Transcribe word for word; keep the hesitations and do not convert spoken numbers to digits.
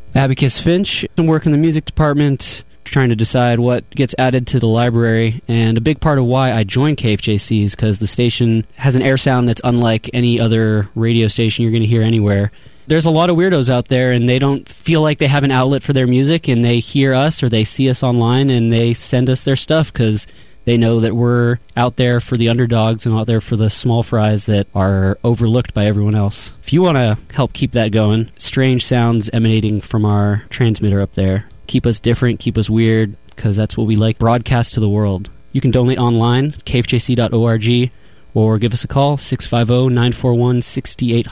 Abacus Finch. I work in the music department, trying to decide what gets added to the library, and a big part of why I joined K F J C is because the station has an air sound that's unlike any other radio station you're going to hear anywhere. There's a lot of weirdos out there, and they don't feel like they have an outlet for their music, and they hear us or they see us online, and they send us their stuff because they know that we're out there for the underdogs and out there for the small fries that are overlooked by everyone else. If you want to help keep that going, strange sounds emanating from our transmitter up there, keep us different, keep us weird, because that's what we like, broadcast to the world. You can donate online, k f j c dot org, or give us a call, six five zero, nine four one, six eight